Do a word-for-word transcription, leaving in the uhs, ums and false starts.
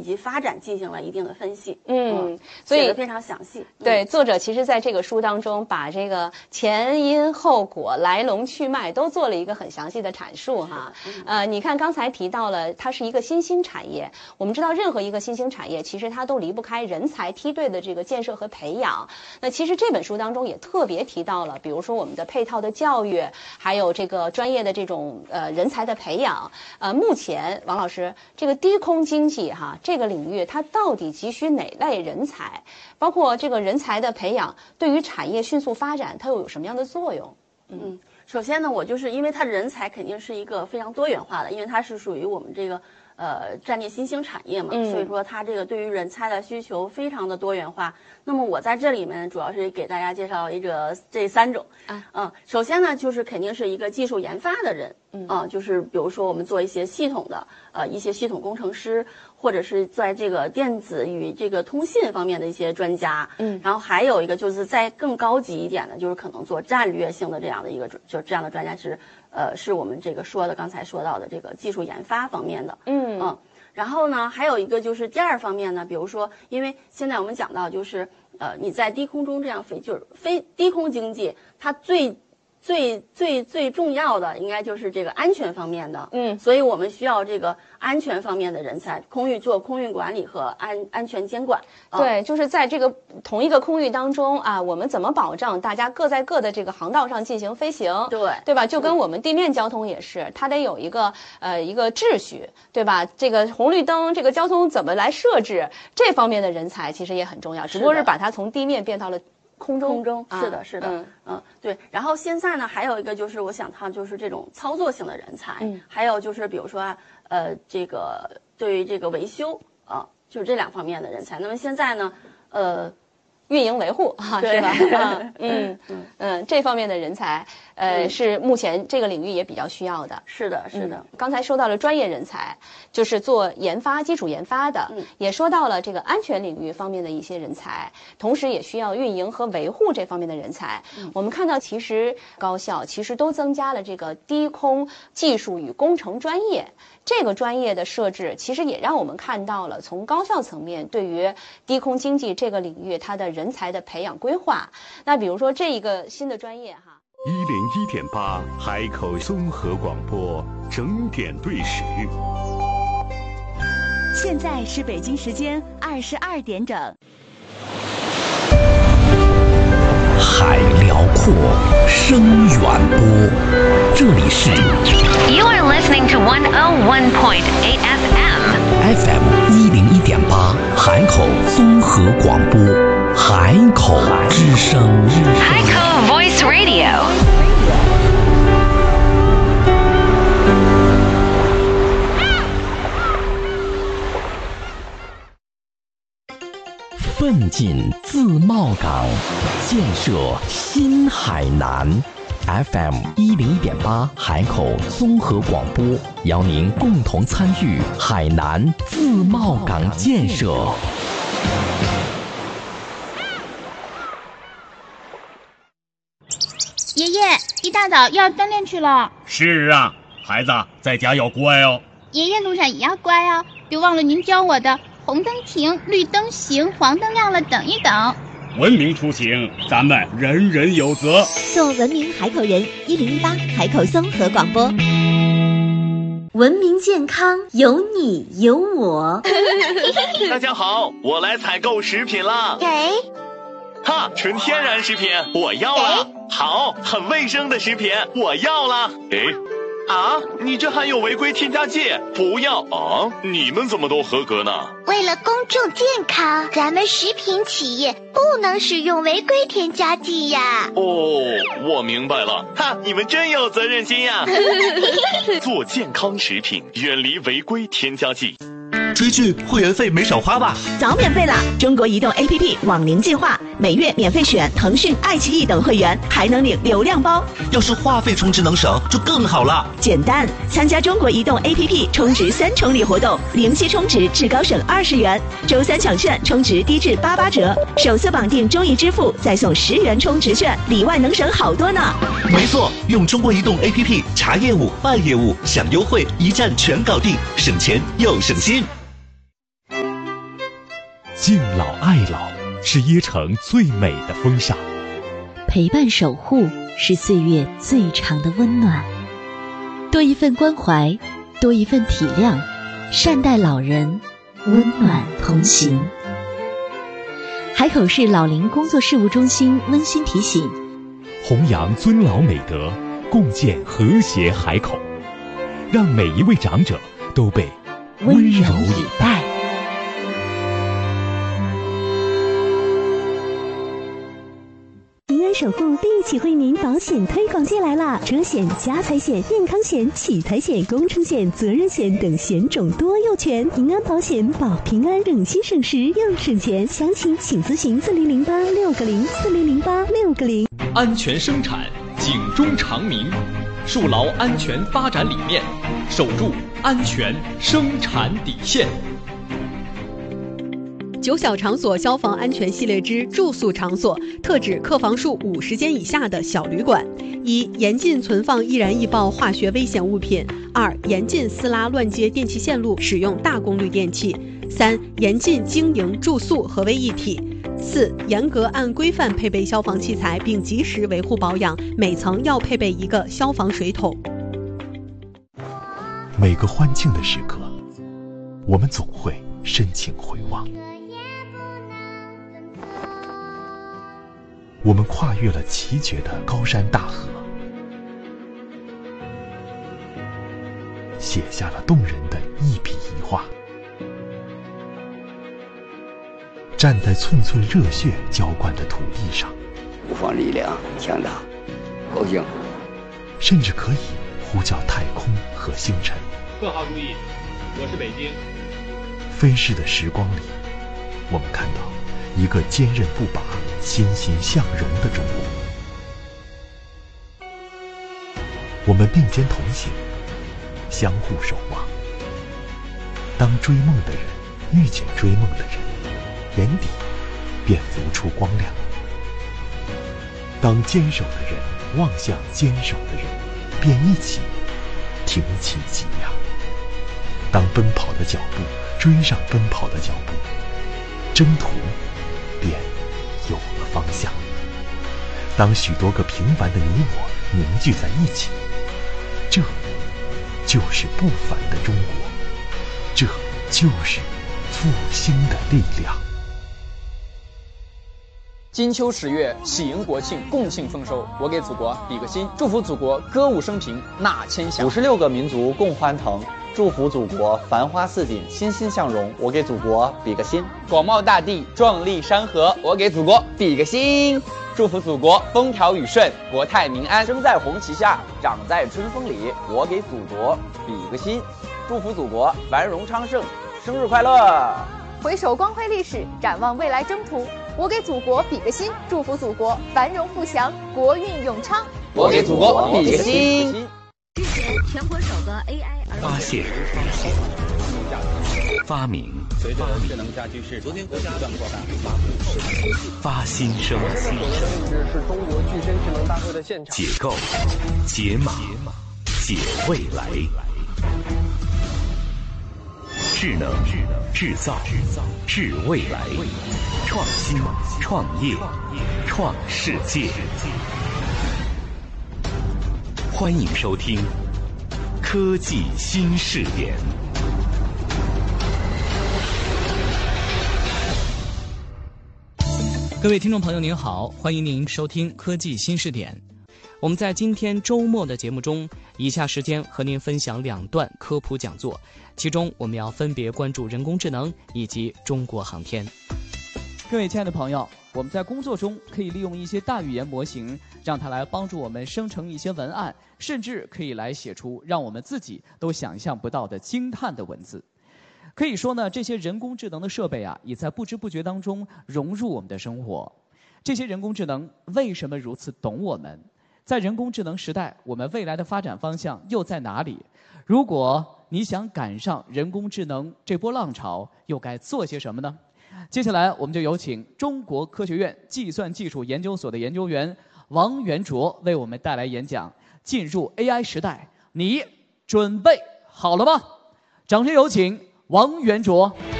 及发展进行了一定的分析。 嗯，所以写得非常详细。 对， 嗯、 作者其实在这个书当中把这个前因后果、来龙去脉都做了一个很详细的阐述哈。 嗯、 呃，你看刚才提到了，它是一个新兴产业。我们知道，任何一个新兴产业，其实它都离不开人才梯队的这个建设和培养。那其实这本书当中也特别提到了，比如说我们的配套的教育，还有这个专业的这种呃人才的培养。呃，目前王老师，这个低空经济哈这个领域，它到底急需哪类人才？包括这个人才的培养，对于产业迅速发展，它又有什么样的作用？ 嗯。嗯首先呢，我就是因为它人才肯定是一个非常多元化的，因为它是属于我们这个呃战略新兴产业嘛， 嗯、 所以说它这个对于人才的需求非常的多元化。那么我在这里面主要是给大家介绍一个这三种啊，嗯，首先呢就是肯定是一个技术研发的人，嗯啊，就是比如说我们做一些系统的呃一些系统工程师，或者是在这个电子与这个通信方面的一些专家，嗯，然后还有一个就是在更高级一点的，就是可能做战略性的这样的一个就这样的专家是呃是我们这个说的刚才说到的这个技术研发方面的，嗯嗯。然后呢，还有一个就是第二方面呢，比如说，因为现在我们讲到就是，呃，你在低空中这样飞，就是飞低空经济，它最最最最重要的应该就是这个安全方面的，嗯，所以我们需要这个安全方面的人才，空域做空域管理和安安全监管。 对，就是在这个同一个空域当中啊，我们怎么保障大家各在各的这个航道上进行飞行？ 对， 对吧？就跟我们地面交通也是，它得有一个呃一个秩序，对吧？这个红绿灯，这个交通怎么来设置？这方面的人才其实也很重要，只不过是把它从地面变到了空中。 空中是的，是的，嗯嗯，对。然后现在呢，还有一个就是我想谈就是这种操作性的人才，嗯，还有就是比如说啊，呃，这个对于这个维修啊，就是这两方面的人才。那么现在呢，呃。 运营维护啊，是吧？嗯嗯嗯，这方面的人才，呃，是目前这个领域也比较需要的。 是的，是的。 嗯、刚才说到了专业人才，就是做研发、基础研发的，嗯、也说到了这个安全领域方面的一些人才，同时也需要运营和维护这方面的人才。嗯、我们看到，其实高校其实都增加了这个低空技术与工程专业。这个专业的设置，其实也让我们看到了从高校层面对于低空经济这个领域它的人才的培养规划。那比如说这一个新的专业哈， 一零一点八海口综合广播整点对时， 现在是北京时间二十二点整。 海辽阔，声远播，这里是 You are listening to one oh one point eight F M F M 一零一点八海口综合广播，海口之声， 海口 Voice Radio。 奋进自贸港，建设新海南。F M 一零一点八海口综合广播，邀您共同参与海南自贸港建设。 爷爷，一大早要锻炼去了。 是啊，孩子在家要乖哦。 爷爷路上也要乖哦，别忘了您教我的红灯停，绿灯行，黄灯亮了等一等。 文明出行，咱们人人有责。 做文明海口人，一零一八海口综合广播。文明健康，有你有我。 大家好，我来采购食品啦。 给。 哈，纯天然食品，我要了。好，很卫生的食品，我要了。诶。啊，你这含有违规添加剂，不要啊！你们怎么都合格呢？ 为了公众健康，咱们食品企业不能使用违规添加剂呀。 哦，我明白了，哈，你们真有责任心呀！做健康食品，远离违规添加剂。 追剧会员费没少花吧？ 早免费啦！中国移动 A P P 网龄计划，每月免费选腾讯、爱奇艺等会员，还能领流量包。 要是话费充值能省，就更好了。 简单，参加中国移动 A P P 充值三重礼活动，零息充值至高省二十元，周三抢券充值低至八八折，首次绑定中移支付再送十元充值券，里外能省好多呢。 没错，用中国移动 A P P 查业务、办业务、享优惠，一站全搞定，省钱又省心。 敬老爱老是椰城最美的风尚， 陪伴守护是岁月最长的温暖。多一份关怀，多一份体谅，善待老人，温暖同行。海口市老龄工作事务中心温馨提醒： 弘扬尊老美德，共建和谐海口，让每一位长者都被温柔以待。 平安守护第一起惠民保险推广季来啦！车险、家财险、健康险、启财险、工程险、责任险等险种多又全，平安保险保平安，省心省时又省钱。详情请咨询四零零八六个零四零零八六个零。 安全生产，警钟长鸣，树牢安全发展理念，守住安全生产底线。 九小场所消防安全系列之住宿场所，特指客房数五十间以下的小旅馆。一、严禁存放易燃易爆化学危险物品；二、严禁私拉乱接电气线路，使用大功率电器；三、严禁经营住宿合为一体；四、严格按规范配备消防器材，并及时维护保养，每层要配备一个消防水桶。 每个欢庆的时刻，我们总会深情回望。我们跨越了崎岖的高山大河，写下了动人的一笔一画，站在寸寸热血浇灌的土地上， 国防力量强大，高兴， 甚至可以呼叫太空和星辰。 各号注意，我是北京。 飞逝的时光里，我们看到一个坚韧不拔、欣欣向荣的中国。我们并肩同行，相互守望。当追梦的人遇见追梦的人，眼底便浮出光亮。当坚守的人望向坚守的人，便一起挺起脊梁。当奔跑的脚步追上奔跑的脚步，征途便有了方向。当许多个平凡的你我凝聚在一起，这就是不凡的中国，这就是复兴的力量。 金秋十月，喜迎国庆，共庆丰收。我给祖国比个心，祝福祖国歌舞升平，纳千祥。 五十六个民族共欢腾，祝福祖国繁花似锦，欣欣向荣。我给祖国比个心。 广袤大地，壮丽山河，我给祖国比个心。祝福祖国风调雨顺，国泰民安。 生在红旗下，长在春风里，我给祖国比个心。祝福祖国繁荣昌盛，生日快乐！ 回首光辉历史，展望未来征途，我给祖国比个心，祝福祖国繁荣富强，国运永昌。 我给祖国比个心。 日前，全国首个 A I 儿童发现、发明、 随着智能家居市昨天国家不断扩大， 发新生、 是中国具身智能大会的现场。 解构、解码、解未来。智能、制造、智未来，创新、创业、创世界。欢迎收听科技新视点。 各位听众朋友您好，欢迎您收听科技新视点。我们在今天周末的节目中，以下时间和您分享两段科普讲座，其中我们要分别关注人工智能以及中国航天。 各位亲爱的朋友，我们在工作中可以利用一些大语言模型，让它来帮助我们生成一些文案，甚至可以来写出让我们自己都想象不到的惊叹的文字。可以说呢，这些人工智能的设备啊，也在不知不觉当中融入我们的生活。这些人工智能为什么如此懂我们？在人工智能时代，我们未来的发展方向又在哪里？如果你想赶上人工智能这波浪潮，又该做些什么呢？接下来，我们就有请中国科学院计算技术研究所的研究员王元卓为我们带来演讲。进入 A I 时代，你准备好了吗？掌声有请王元卓。